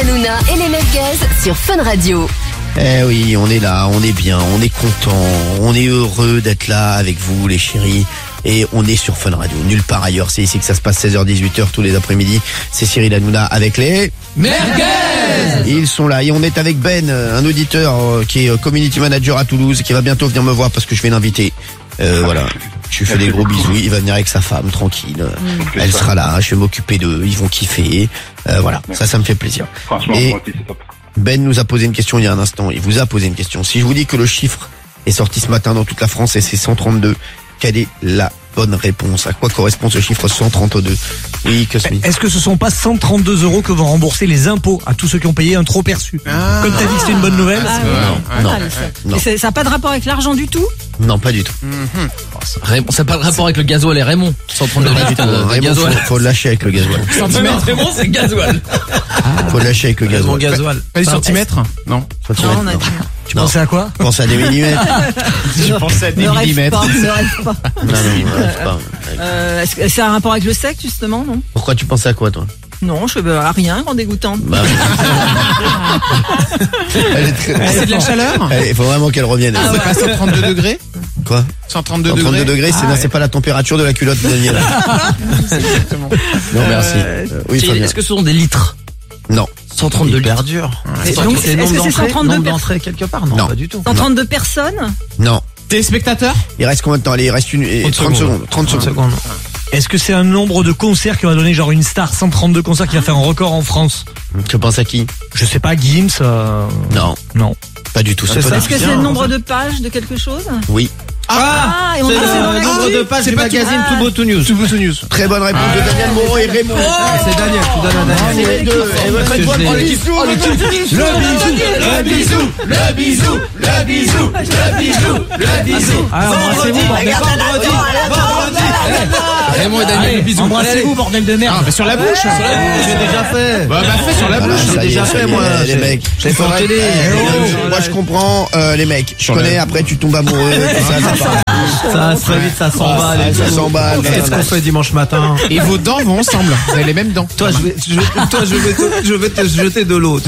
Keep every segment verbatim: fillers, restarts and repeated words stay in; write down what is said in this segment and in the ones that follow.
Hanouna et les Merguez sur Fun Radio. Eh oui, on est là, on est bien, on est content, on est heureux d'être là avec vous les chéris. Et on est sur Fun Radio, nulle part ailleurs. C'est ici que ça se passe, seize heures dix-huit heures tous les après-midi. C'est Cyril Hanouna avec les Merguez. Ils sont là et on est avec Ben, un auditeur qui est community manager à Toulouse, qui va bientôt venir me voir parce que je vais l'inviter. Euh, voilà, je lui fais des gros bisous. Il va venir avec sa femme, tranquille. Mmh. Elle sera là, je vais m'occuper d'eux, ils vont kiffer. Euh, voilà, ça, ça me fait plaisir. Franchement, et moi aussi, c'est top. Ben nous a posé une question il y a un instant. Il vous a posé une question. Si je vous dis que le chiffre est sorti ce matin dans toute la France et c'est cent trente-deux, quelle est la bonne réponse? À quoi correspond ce chiffre cent trente-deux? Oui, que Est-ce que ce sont pas cent trente-deux euros que vont rembourser les impôts à tous ceux qui ont payé un trop perçu? Ah. Comme t'as dit que c'était une bonne nouvelle. Ah, non, non, non. Et ça n'a pas de rapport avec l'argent du tout? Non, pas du tout. Raymond, ça n'a pas de rapport avec le gasoil et Raymond. cent trente-deux litres de Raymond, gasoil. faut, faut le lâcher avec le gasoil. Centimètre, Raymond, c'est gasoil. Faut le lâcher avec le gasoil. gasoil. Pas des centimètres? Non. Centimètres, Non, on a non. dit. Tu pensais à quoi? Je pense à des millimètres. Je pensais à des Ne rêve millimètres. pas, ne rêve pas. Non, non, ne rêve pas. Euh, est-ce que c'est un rapport avec le sexe, justement, non? Pourquoi tu pensais à quoi, toi? Non, je veux à rien, en dégoûtant. Bah, elle est très... C'est de la chaleur? Il faut vraiment qu'elle revienne. Ah C'est ouais. pas cent trente-deux degrés? Quoi? cent trente-deux cent trente-deux degrés? degrés, c'est, Ah, non, ouais. c'est pas la température de la culotte de Daniel. Exactement. Non, merci. Euh, oui, Est-ce Fabien. que ce sont des litres? Non. cent trente-deux litres. dur. Et donc, est-ce que c'est cent trente-deux personnes? quelque part? Non. pas du tout. cent trente-deux personnes? Non. Téléspectateurs? Il reste combien de temps? Allez, il reste une, et trente secondes. trente secondes. Est-ce que c'est un nombre de concerts qui va donner genre une star, cent trente-deux concerts qui va faire un record en France? Tu penses à qui? Je sais pas, Gims, euh... Non. Non. Pas du tout. C'est ça. Est-ce que c'est le nombre de pages de quelque chose? Oui. Ah, et on c'est est le dans nombre l'actu. de pages du magazine Ah. Tout Beau Tout News. Tout Beau Tout News. Très bonne réponse de Daniel Moreau et Raymond. C'est Daniel, tu donnes à C'est Daniel. les deux. Et votre que étoile je pour le l'ai. bisou. Le bisou, le bisou, le bisou, le bisou, le bisou, le bisou. Ah, embrassez-vous, bordel. Vendredi, vendredi. Raymond et Daniel, bisous. Embrassez-vous, bordel de Ah, merde. bah sur la bouche. Sur la bouche. J'ai déjà fait. Bah, bah fais sur la Voilà, bouche. ça J'ai y est, déjà ça fait y est, moi. les mecs. J'ai fait en Faudrait- télé. Eh, Oh, moi je comprends euh, les mecs. Je connais. Après tu tombes amoureux. Tout ça, ça part. Ça, très vite, ça s'emballe. Ah, et ça tout. s'emballe. Qu'est-ce qu'on fait dimanche matin? Et vos dents vont ensemble. Vous avez les mêmes dents. Toi, je vais, je, toi, je vais, te, je vais te jeter de l'eau. toi.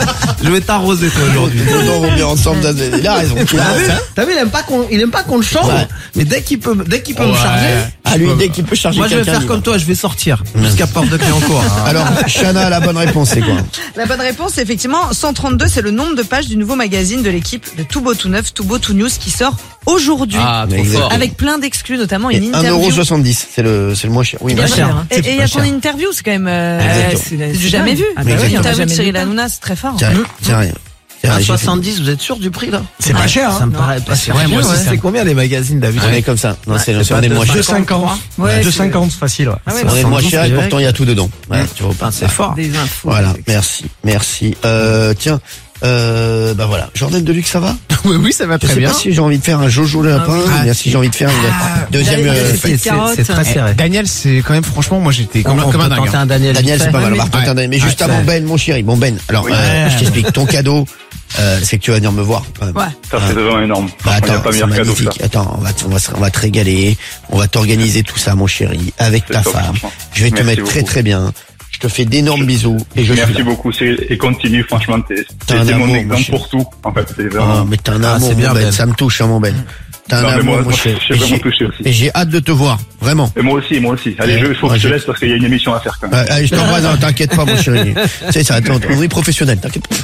Je vais t'arroser, toi, aujourd'hui. Les dents vont bien ensemble. ça, c'est- Il a raison. Il a T'as vu, raison. t'as vu, il aime pas qu'on, il aime pas qu'on le change. Ouais. Mais dès qu'il peut, dès qu'il peut me Ouais. charger, Ah lui dès qu'il peut charger moi je vais quelqu'un, faire il comme va. toi, je vais sortir. Jusqu'à porte de Cléancourt. Alors Chana, la bonne réponse c'est quoi? La bonne réponse, c'est effectivement cent trente-deux, c'est le nombre de pages du nouveau magazine de l'équipe de Tout Beau Tout Neuf, Tout Beau Tout News, qui sort aujourd'hui. Ah, trop Exact. fort. Avec plein d'exclus, notamment une un interview. euro soixante-dix, c'est le c'est le moins cher. Oui, Bien mais- sûr. cher. Et C'est et il y pas a ton cher. interview, c'est quand même euh, Exactement. c'est du jamais vu. Ah bah oui, Une on l'a interview de jamais Cyril vu. Hanouna, c'est très fort. Tiens, tiens, tiens, À j'ai fait- soixante-dix, vous êtes sûr du prix là? C'est pas cher, Ça me paraît pas cher. Ouais, moi aussi, C'est combien les magazines d'habitude? On est comme ça. Non, c'est le C'est on pas est le moins deux cher. cinquante. Ouais, deux c'est- cinquante, facile. Ouais. Ah ouais, On est le moins soixante-dix, cher et c'est pourtant il y a tout dedans. Ouais, tu vois pas. C'est fort. Des infos. Voilà, merci, merci. Euh, tiens, euh, bah voilà, Jordan Deluxe, ça va? Oui, oui, ça va Je très sais bien. pas si j'ai envie de faire un Jojo le lapin, Ah ou bien si j'ai envie de faire une deuxième. Daniel, euh, c'est- C'est c'est- c'est très serré. Daniel, c'est quand même, franchement, moi j'étais comme, On comme peut un dingue. tenter un Daniel. Daniel, vite c'est fait. pas mal, on va Ouais, retenter un Daniel. Mais ouais, juste c'est- avant Ben, mon chéri. Bon Ben, alors Oui. euh, je t'explique. Ton cadeau, euh, c'est que tu vas venir me voir. quand même. Ouais. Ça, c'est vraiment énorme. Bah, Il n'y a attends, pas c'est meilleur cadeau que ça. magnifique. Attends, on va, te- on va, se- on va te régaler. On va t'organiser tout ça, mon chéri, avec C'est ta top, femme. franchement. Je vais te Merci mettre très beaucoup. très bien. Je te fais d'énormes bisous et je suis Merci là. beaucoup, Cyril. Et continue, franchement, t'es, T'as un t'es mon amour, mon exemple chéri. pour tout. En fait, c'est Ah, vraiment. mais t'as un Ah, amour, c'est bien, mon Ben. Ben. Ça me touche, hein, mon Ben. T'as un Non, mais amour, moi, mon moi, chéri. je suis Et vraiment j'ai- touché aussi. Et j'ai hâte de te voir, vraiment. Et moi aussi, moi aussi. Allez, je, il faut Ouais, que je j'ai- te laisse parce qu'il y a une émission à faire quand même. Euh, allez, je t'embrasse, non, t'inquiète pas, mon chéri. Tu sais, ça, attends, on est professionnel, t'inquiète pas.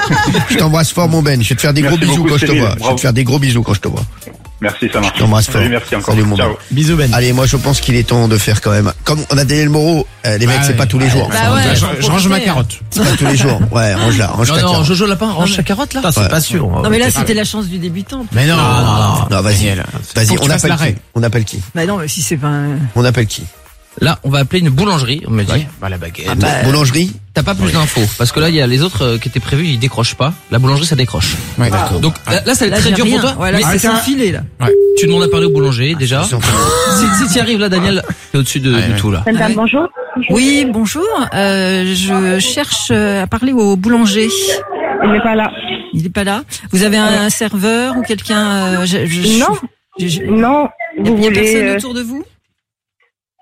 Je t'embrasse fort, mon Ben. Je vais te faire des Merci gros bisous beaucoup, quand je te Cyril. vois. Je vais Bravo. te faire des gros bisous quand je te vois. Merci, ça marche. Je t'embrasse fort. Salut, merci encore. Salut, mon Ciao. Ben. Bisous Ben. Allez, moi, je pense qu'il est temps de faire quand même. Comme on a Daniel Moreau, euh, les mecs, Ah c'est ouais. pas tous les jours. Bah Enfin, ouais. Je, je range ma carotte. C'est pas tous les jours. Ouais, range-la, range Non, ta non, carotte. Jojo Lapin, range sa carotte là. Putain, c'est Ouais. pas sûr. Non mais là c'était la chance du débutant. Mais non, non, non. Non, vas-y. Daniel, Vas-y, faut que tu on fasses appelle l'arrêt. qui? On appelle qui? Bah non mais si c'est pas un... On appelle qui? Là, on va appeler une boulangerie, on me dit. Bah, la baguette. Bon, Boulangerie? T'as pas plus d'infos. Parce que là, il y a les autres euh, qui étaient prévus, ils décrochent pas. La boulangerie, ça décroche. Ouais, d'accord. Donc là, là, ça va être Là, très j'ai dur rien. pour toi. Ouais, là, mais c'est sans filet là. ouais. Tu demandes à parler au boulanger, déjà. Ils sont- Si, si tu arrives là, Daniel, t'es au-dessus de, du tout, là. Ah ouais. Bonjour. Oui, bonjour. Euh, je cherche euh, à parler au boulanger. Il n'est pas là. Il est pas là. Vous avez un serveur ou quelqu'un euh, je- je- Non. je- je- Non, Il y a, vous il y a voulez... personne euh, autour de vous?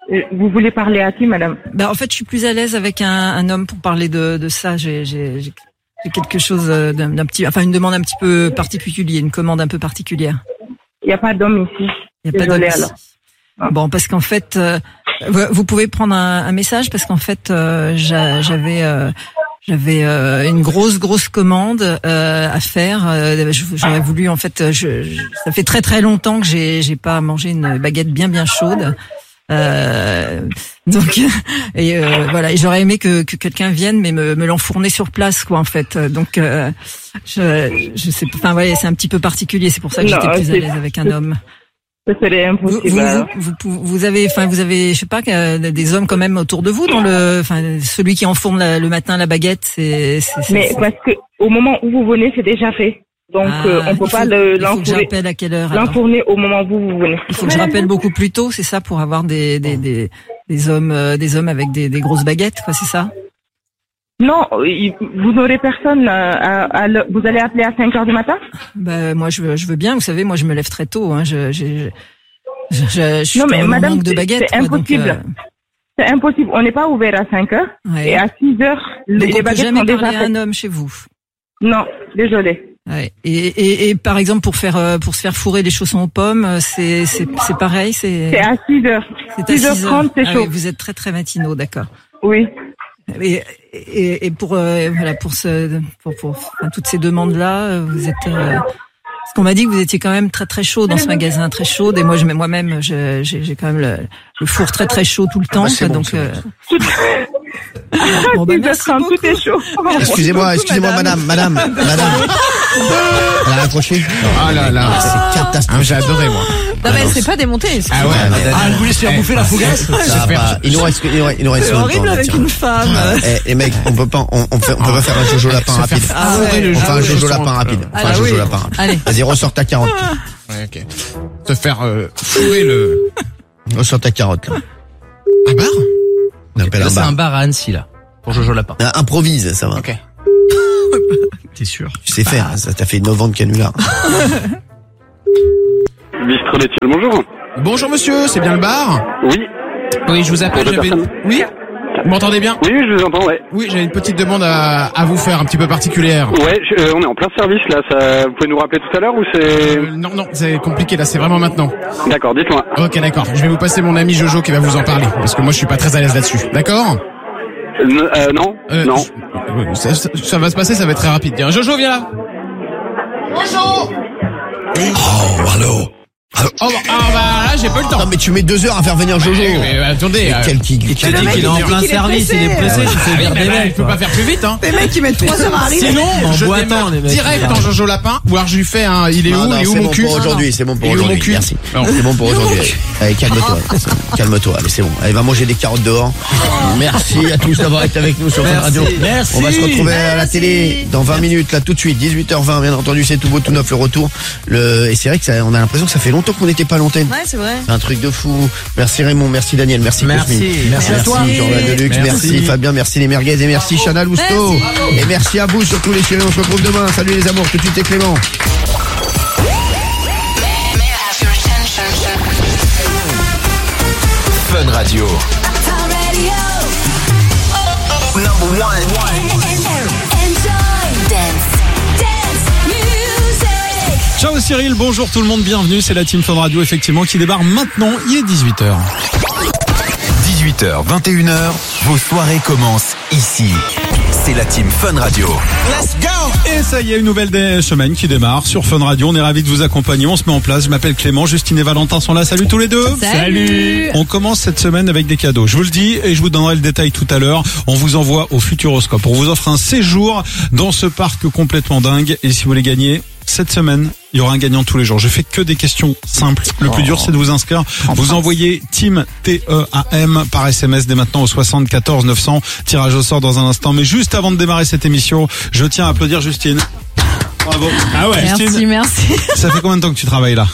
Euh, Vous voulez parler à qui, madame? Ben, en fait, je suis plus à l'aise avec un, un homme pour parler de, de ça. J'ai, j'ai, j'ai j'ai quelque chose d'un, d'un petit, enfin une demande un petit peu particulière, une commande un peu particulière. Il n'y a pas d'homme ici. Il n'y a pas Désolée, d'homme ici. alors. Bon, parce qu'en fait, euh, vous, vous pouvez prendre un, un message parce qu'en fait, euh, j'a- j'avais euh, j'avais euh, une grosse grosse commande euh, à faire. Euh, je- J'aurais voulu en fait, je, je- ça fait très très longtemps que j'ai j'ai pas mangé une baguette bien bien chaude. Euh, donc et euh, voilà, et j'aurais aimé que, que quelqu'un vienne, mais me, me l'enfourner sur place, quoi, en fait. Donc euh, je je sais, enfin ouais, c'est un petit peu particulier. C'est pour ça que Non, j'étais plus à c'est- l'aise avec un homme. Ce serait Vous, impossible. vous, alors. vous, vous, vous avez, enfin, vous avez, je sais pas, euh, des hommes quand même autour de vous dans le, enfin, celui qui enfourne la- le matin la baguette, c'est. c'est- c'est- Mais c'est- parce que au moment où vous venez, c'est déjà fait. Donc Ah, euh, on peut il pas faut- le il faut que je l'enfourner rappelle à quelle heure. alors. l'enfourner au moment où vous venez. Il faut que je rappelle beaucoup plus tôt, c'est ça, pour avoir des des des, des hommes, euh, des hommes avec des, des grosses baguettes, quoi, c'est ça. Non, il- vous n'aurez personne. euh, à, à le- vous allez appeler à cinq heures du matin? Bah, moi, je veux, je veux bien. Vous savez, moi, je me lève très tôt. Hein, je, je, je, je, je suis Non, mais en madame, manque de c'est- baguettes. c'est quoi, donc, impossible. euh, C'est impossible. On n'est pas ouvert à cinq heures. ouais. Et à six heures, les, Donc, les on peut baguettes jamais sont déjà parler à faites. un homme chez vous. Non, désolé. Ouais. Et, et, et par exemple pour faire euh, pour se faire fourrer les chaussons aux pommes, euh, c'est c'est c'est pareil, c'est C'est à six heures. c'est à six heures six heures. trente, c'est Ah chaud. oui, vous êtes très très matinaux, d'accord. Oui. Et, et, et pour euh, voilà pour ce pour pour enfin, toutes ces demandes là, vous êtes euh, parce qu'on m'a dit que vous étiez quand même très très chaud dans ce magasin, très chaud. Et moi je moi-même je- j'ai j'ai quand même le, le four très très chaud tout le temps, bah, c'est quoi, bon, donc c'est euh, Tout, bon, bah, six heures merci trente, beaucoup. tout est chaud. Excusez-moi, excusez-moi, madame, madame, madame. Elle a raccroché. Ah là là. C'est catastrophique. Ah, j'ai adoré, moi. Non, mais elle s'est pas démontée. Ah ouais. Ah, elle voulait se faire bouffer la fougasse. Ça va pas. Il nous reste, il nous reste, il nous reste C'est longtemps, horrible là, avec tiens. une femme. Eh, les mecs, on peut pas, on, on, fait, on peut pas faire un Jojo lapin Se faire rapide. Ah ouais. fourrer le On fait un jeu, Jojo je lapin sens. rapide. On fait Ah un bah Jojo oui. lapin rapide. Allez. Vas-y, ressort ta carotte. Ouais, ok. Se faire euh, fourrer le. Ressort ta carotte, là. Un bar? On appelle Là, un c'est bar. un bar à Annecy, là. Pour Jojo Lapin. Euh, Improvise, ça va. Ok. T'es sûr? Tu sais faire, ça t'a fait neuf ans de canular. Bistro des Tilleuls, bonjour. Bonjour monsieur, c'est bien le bar? Oui, Oui, je vous appelle, Bonjour, j'avais une... personne. Oui? Vous m'entendez bien? oui, je vous entends, ouais. Oui, j'ai une petite demande à, à vous faire, un petit peu particulière. Ouais, je- euh, on est en plein service là. Ça, vous pouvez nous rappeler tout à l'heure ou c'est... Euh, non, non, c'est compliqué là, c'est vraiment maintenant. D'accord, dites-moi. Ok, d'accord. Je vais vous passer mon ami Jojo qui va vous en parler, parce que moi je suis pas très à l'aise là-dessus. D'accord? Euh, euh, non, Euh, non. je- euh, ça, ça- ça va se passer, ça va être très rapide. Tiens, Jojo, viens là. Jojo. Oh, allô. Oh, bah, ah bah là, j'ai pas le temps. Non, mais tu mets deux heures à faire venir Jojo. Eh, mais, euh, attendez. Mais euh, quel qui, Tu quel dis qui- qu'il est en il dit plein qu'il est service, il est pressé. pressé, tu fais ah oui, dire mais des bah, mecs, il peut quoi. pas faire plus vite, hein. Les mecs qui mettent trois heures à arriver. Sinon, En je boitant, les démarre mecs. direct en Jojo Lapin, ou alors je lui fais un, il est Non, où, non, il est où c'est mon bon cul? pour aujourd'hui, c'est bon pour Il est où mon aujourd'hui. cul? Merci. Non. C'est bon pour aujourd'hui. Allez, Allez, calme-toi. Calme-toi, allez, c'est bon. Allez, va manger des carottes dehors. Merci à tous d'avoir été avec nous sur Fun Radio. Merci. On va se retrouver à la télé dans vingt minutes, là, tout de suite, dix-huit heures vingt, bien entendu, c'est tout beau, tout neuf, le retour. Le, et c'est vrai que ça, on a l'impression que ça fait longtemps qu'on n'était pas à l'antenne. Ouais, c'est vrai. C'est un truc de fou. Merci Raymond, merci Daniel, merci Merci. Cosmine. Merci à toi. Jordan Deluxe, merci. Merci. Fabien, merci les merguez et merci Chana Lousteau. Et merci à vous surtout les chéris, on se retrouve demain. Salut les amours, tout de suite et Clément. Fun Radio. Number one. Ciao Cyril, bonjour tout le monde, bienvenue, c'est la Team Fun Radio effectivement qui débarre maintenant, il est dix-huit heures. dix-huit heures, vingt et une heures, vos soirées commencent ici. C'est la Team Fun Radio. Let's go! Et ça y est, une nouvelle des- semaine qui démarre sur Fun Radio, on est ravis de vous accompagner, on se met en place, je m'appelle Clément, Justine et Valentin sont là, salut tous les deux! Salut. On commence cette semaine avec des cadeaux, je vous le dis et je vous donnerai le détail tout à l'heure, on vous envoie au Futuroscope, on vous offre un séjour dans ce parc complètement dingue et si vous voulez gagner, cette semaine, il y aura un gagnant tous les jours. Je fais que des questions simples. Le plus dur, c'est de vous inscrire. Vous envoyez Team T E A M par S M S dès maintenant au soixante-quatorze neuf cents. Tirage au sort dans un instant. Mais juste avant de démarrer cette émission, je tiens à applaudir Justine. Bravo. Ah ouais, Merci, Justine. merci. Ça fait combien de temps que tu travailles là?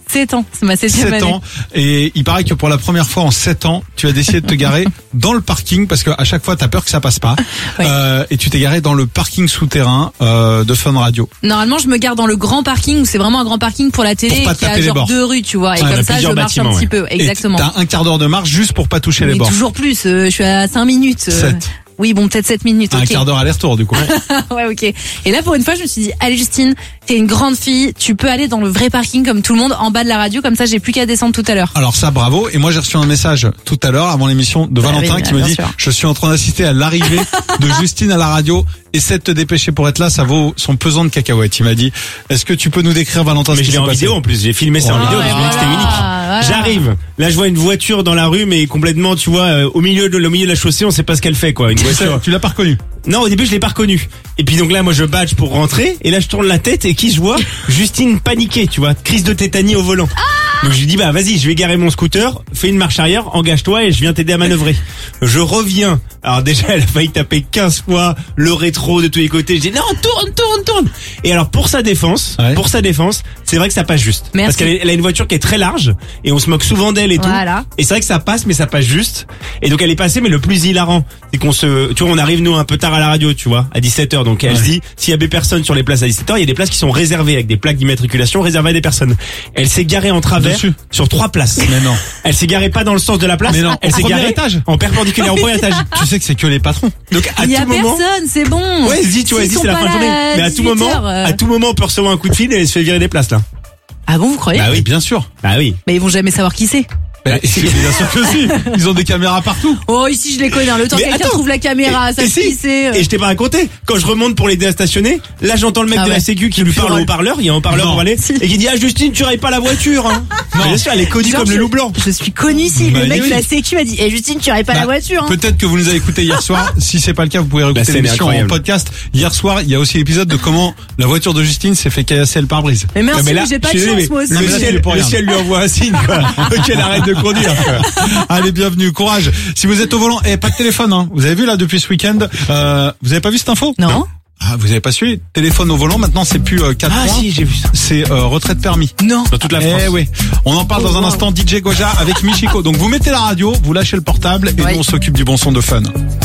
sept ans, c'est ma septième sept année. ans. Et il paraît que pour la première fois en sept ans, tu as décidé de te garer dans le parking parce qu'à chaque fois, t'as peur que ça passe pas. Oui. Euh, et tu t'es garé dans le parking souterrain euh, de Fun Radio. Normalement, je me gare dans le grand parking où c'est vraiment un grand parking pour la télé Pour pas qui a taper les genre bords. deux rues, tu vois. Et Ouais, il y a comme ça, je plusieurs marche un bâtiments, petit ouais. peu. Exactement. Et t'as un quart d'heure de marche juste pour pas toucher les Mais bords. toujours plus. euh, je suis à cinq minutes. euh. Sept. Oui, bon, peut-être sept minutes. Un ok. quart d'heure aller-retour du coup. Ouais, ok. Et là, pour une fois, je me suis dit, allez Justine, t'es une grande fille, tu peux aller dans le vrai parking comme tout le monde en bas de la radio, comme ça, j'ai plus qu'à descendre tout à l'heure. Alors ça, bravo. Et moi, j'ai reçu un message tout à l'heure avant l'émission de Bah Valentin oui, qui bien me dit sûr. je suis en train d'assister à l'arrivée de Justine à la radio. Essaie de te dépêcher pour être là, ça vaut son pesant de cacahuètes. Il m'a dit, est-ce que tu peux nous décrire Valentin Mais ce je qui l'ai s'est en passé? vidéo en plus, j'ai filmé ça en Ouais, vidéo, ouais, j'ai vu que c'était voilà, unique. voilà. J'arrive, là je vois une voiture dans la rue mais complètement, tu vois, euh, au milieu de au milieu de la chaussée, on sait pas ce qu'elle fait quoi, une voiture. Tu l'as pas reconnue? Non, au début je l'ai pas reconnue. Et puis donc là moi je badge pour rentrer et là je tourne la tête et qui je vois? Justine paniquée, tu vois, crise de tétanie au volant. Donc je lui dis bah vas-y, je vais garer mon scooter, fais une marche arrière, engage-toi et je viens t'aider à manœuvrer. Je reviens. Alors déjà elle a failli taper quinze fois le rétro de tous les côtés. Je dis non, tourne, tourne, tourne. Et alors pour sa défense, Ouais. pour sa défense, c'est vrai que ça passe juste. Merci. Parce qu'elle est- elle a une voiture qui est très large et on se moque souvent d'elle et Voilà. tout. Et c'est vrai que ça passe mais ça passe juste. Et donc elle est passée mais le plus hilarant, c'est qu'on se, tu vois, on arrive nous un peu tard à la radio, tu vois, à dix-sept heures. Donc elle se dit s'il y a des personnes sur les places à dix-sept heures, il y a des places qui sont réservées avec des plaques d'immatriculation réservées à des personnes. Elle s'est garée en travers Dessus. sur trois places. Mais non. Elle s'est garée pas dans le sens de la place. Mais non, elle au s'est premier garée étage. en perpendiculaire au premier étage. Tu sais que c'est que les patrons. Donc à Il y a tout moment, personne, c'est bon. ouais, dis, tu vois, S'ils dis, sont c'est la pas fin de là journée. à Mais à tout dix-huit moment, heures, euh. à tout moment, on peut recevoir un coup de fil et elle se fait virer des places là. Ah bon, vous croyez? Bah oui, Bien sûr. bah oui. Mais ils vont jamais savoir qui c'est. Mais si, bien sûr que si. Ils ont des caméras partout. Oh, ici, je les connais. hein. Le temps que Mais quelqu'un attends. trouve la caméra, ça Et se si. c'est. euh. Et je t'ai pas raconté. Quand je remonte pour l'aider à stationner, là j'entends le mec Ah de la ouais. sécu qui lui parle au haut-parleur. Il y a un haut-parleur Non. pour aller et qui dit ah Justine, tu rayes pas la voiture. Hein. Non. Bien sûr, elle est connue Genre, comme le je- loup blanc. Je suis connue ici. Bah, Le mec oui. de la sécu a dit, eh Justine, tu rayes pas Bah, la voiture, hein. Peut-être que vous nous avez écouté hier soir. Si c'est pas le cas, vous pouvez La réécouter scène est l'émission en incroyable. podcast. Hier soir, il y a aussi l'épisode de comment la voiture de Justine s'est fait caillasser le pare-brise. Mais merci, Non, mais là, mais j'ai pas je de suis chance, désolé, moi aussi. mais Non, mais Le là, ciel, c'est pour le rien. ciel lui envoie un signe quoi. Qu'elle arrête de conduire. Quoi. Allez, bienvenue, courage. Si vous êtes au volant, et pas de téléphone, hein. Vous avez vu là depuis ce week-end, euh, vous avez pas vu cette info? Non. Ah, vous avez pas suivi? Téléphone au volant, maintenant c'est plus euh, quatre Ah points. si, j'ai vu ça. C'est euh, retraite permis. Non. Dans toute la France. Eh oui. On en parle dans un instant. D J Goja avec Michiko. Donc vous mettez la radio, vous lâchez le portable et Ouais. nous on s'occupe du bon son de Fun.